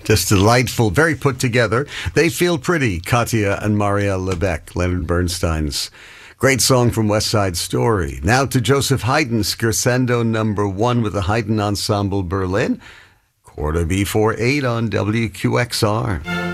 Just delightful, very put together. They Feel Pretty, Katya and Maria Lebec, Leonard Bernstein's great song from West Side Story. Now to Joseph Haydn, Scherzando #1 with the Haydn Ensemble Berlin. 8:45 on WQXR.